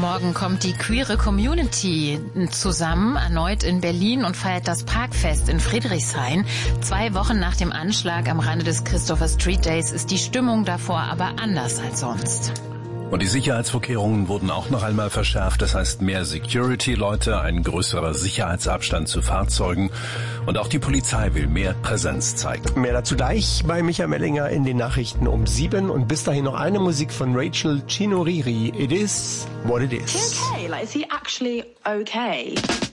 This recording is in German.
Morgen kommt die queere Community zusammen, erneut in Berlin und feiert das Parkfest in Friedrichshain. 2 Wochen nach dem Anschlag am Rande des Christopher Street Days ist die Stimmung davor aber anders als sonst. Und die Sicherheitsvorkehrungen wurden auch noch einmal verschärft. Das heißt mehr Security-Leute, ein größerer Sicherheitsabstand zu Fahrzeugen. Und auch die Polizei will mehr Präsenz zeigen. Mehr dazu gleich bei Michael Mellinger in den Nachrichten um 7. Und bis dahin noch eine Musik von Rachel Chinoriri. It is what it is. Okay, like is he actually okay?